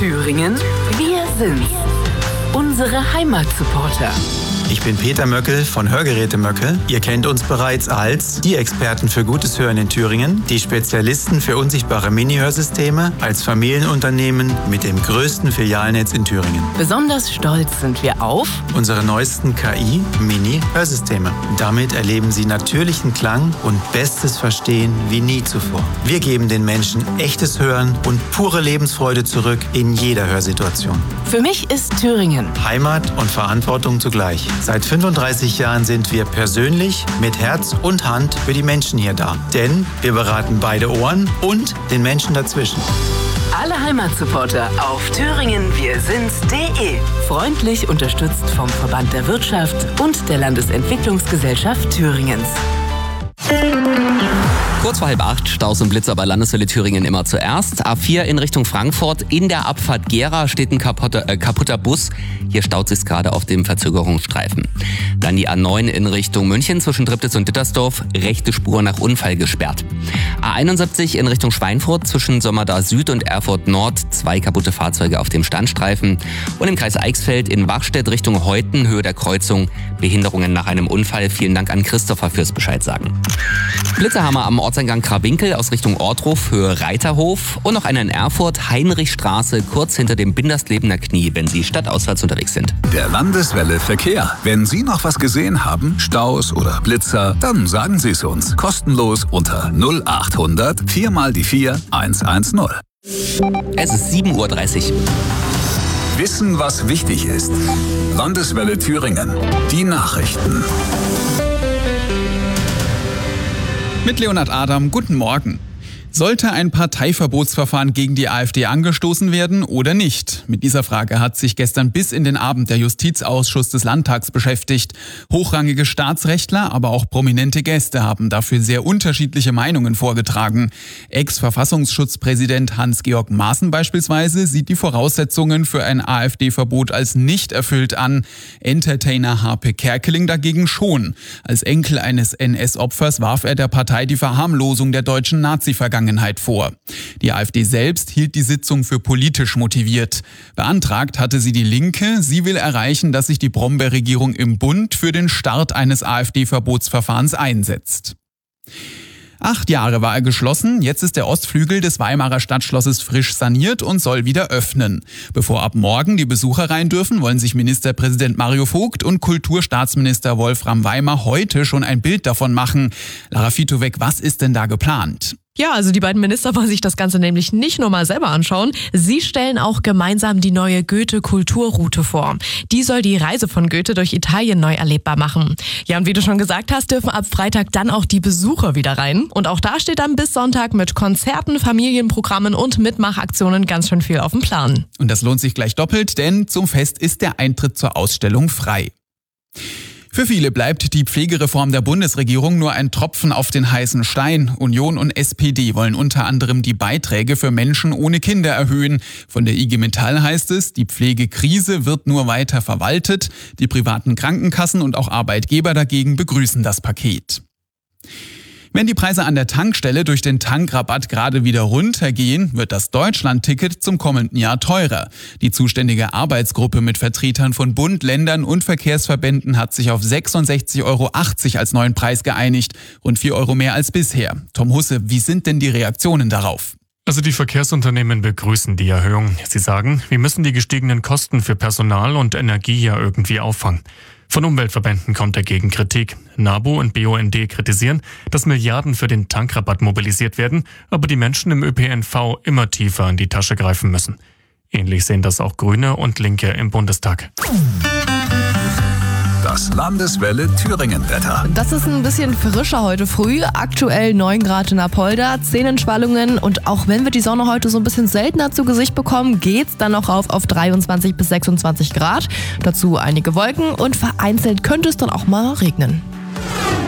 Thüringen, wir sind's. Unsere Heimatsupporter. Ich bin Peter Möckel von Hörgeräte Möckel. Ihr kennt uns bereits als die Experten für gutes Hören in Thüringen, die Spezialisten für unsichtbare Mini-Hörsysteme, als Familienunternehmen mit dem größten Filialnetz in Thüringen. Besonders stolz sind wir auf unsere neuesten KI-Mini-Hörsysteme. Damit erleben Sie natürlichen Klang und bestes Verstehen wie nie zuvor. Wir geben den Menschen echtes Hören und pure Lebensfreude zurück in jeder Hörsituation. Für mich ist Thüringen Heimat und Verantwortung zugleich. Seit 35 Jahren sind wir persönlich mit Herz und Hand für die Menschen hier da. Denn wir beraten beide Ohren und den Menschen dazwischen. Alle Heimatsupporter auf thüringenwirsind's.de. Freundlich unterstützt vom Verband der Wirtschaft und der Landesentwicklungsgesellschaft Thüringens. Kurz vor 7:30, Staus und Blitzer bei Landeswelle Thüringen immer zuerst. A4 in Richtung Frankfurt. In der Abfahrt Gera steht ein kaputter Bus. Hier staut sich gerade auf dem Verzögerungsstreifen. Dann die A9 in Richtung München zwischen Triptis und Dittersdorf. Rechte Spur nach Unfall gesperrt. A71 in Richtung Schweinfurt zwischen Sömmerda Süd und Erfurt Nord. 2 kaputte Fahrzeuge auf dem Standstreifen. Und im Kreis Eichsfeld in Wachstedt Richtung Heuten, Höhe der Kreuzung. Behinderungen nach einem Unfall. Vielen Dank an Christopher fürs Bescheid sagen. Blitzerhammer am Ortseingang Krawinkel aus Richtung Ortruf, Höhe Reiterhof und noch einer in Erfurt, Heinrichstraße, kurz hinter dem Binderstlebener Knie, wenn Sie stadtauswärts unterwegs sind. Der Landeswelle Verkehr. Wenn Sie noch was gesehen haben, Staus oder Blitzer, dann sagen Sie es uns. Kostenlos unter 0800 4 mal die 4 110. Es ist 7:30 Uhr. Wissen, was wichtig ist. Landeswelle Thüringen. Die Nachrichten. Mit Leonhard Adam, guten Morgen. Sollte ein Parteiverbotsverfahren gegen die AfD angestoßen werden oder nicht? Mit dieser Frage hat sich gestern bis in den Abend der Justizausschuss des Landtags beschäftigt. Hochrangige Staatsrechtler, aber auch prominente Gäste haben dafür sehr unterschiedliche Meinungen vorgetragen. Ex-Verfassungsschutzpräsident Hans-Georg Maaßen beispielsweise sieht die Voraussetzungen für ein AfD-Verbot als nicht erfüllt an. Entertainer Harpe Kerkeling dagegen schon. Als Enkel eines NS-Opfers warf er der Partei die Verharmlosung der deutschen Nazi-Vergangenheit vor. Die AfD selbst hielt die Sitzung für politisch motiviert. Beantragt hatte sie die Linke. Sie will erreichen, dass sich die Brombeer-Regierung im Bund für den Start eines AfD-Verbotsverfahrens einsetzt. 8 Jahre war er geschlossen, jetzt ist der Ostflügel des Weimarer Stadtschlosses frisch saniert und soll wieder öffnen. Bevor ab morgen die Besucher rein dürfen, wollen sich Ministerpräsident Mario Vogt und Kulturstaatsminister Wolfram Weimar heute schon ein Bild davon machen. Lara Fitowek, was ist denn da geplant? Ja, also die beiden Minister wollen sich das Ganze nämlich nicht nur mal selber anschauen. Sie stellen auch gemeinsam die neue Goethe-Kulturroute vor. Die soll die Reise von Goethe durch Italien neu erlebbar machen. Ja, und wie du schon gesagt hast, dürfen ab Freitag dann auch die Besucher wieder rein. Und auch da steht dann bis Sonntag mit Konzerten, Familienprogrammen und Mitmachaktionen ganz schön viel auf dem Plan. Und das lohnt sich gleich doppelt, denn zum Fest ist der Eintritt zur Ausstellung frei. Für viele bleibt die Pflegereform der Bundesregierung nur ein Tropfen auf den heißen Stein. Union und SPD wollen unter anderem die Beiträge für Menschen ohne Kinder erhöhen. Von der IG Metall heißt es, die Pflegekrise wird nur weiter verwaltet. Die privaten Krankenkassen und auch Arbeitgeber dagegen begrüßen das Paket. Wenn die Preise an der Tankstelle durch den Tankrabatt gerade wieder runtergehen, wird das Deutschland-Ticket zum kommenden Jahr teurer. Die zuständige Arbeitsgruppe mit Vertretern von Bund, Ländern und Verkehrsverbänden hat sich auf 66,80 Euro als neuen Preis geeinigt. Rund 4 Euro mehr als bisher. Tom Husse, wie sind denn die Reaktionen darauf? Also die Verkehrsunternehmen begrüßen die Erhöhung. Sie sagen, wir müssen die gestiegenen Kosten für Personal und Energie ja irgendwie auffangen. Von Umweltverbänden kommt dagegen Kritik. NABU und BUND kritisieren, dass Milliarden für den Tankrabatt mobilisiert werden, aber die Menschen im ÖPNV immer tiefer in die Tasche greifen müssen. Ähnlich sehen das auch Grüne und Linke im Bundestag. Das Landeswelle Thüringen-Wetter. Das ist ein bisschen frischer heute früh. Aktuell 9 Grad in Apolda, 10 in Schwallungen. Und auch wenn wir die Sonne heute so ein bisschen seltener zu Gesicht bekommen, geht's dann noch rauf auf 23 bis 26 Grad. Dazu einige Wolken und vereinzelt könnte es dann auch mal regnen.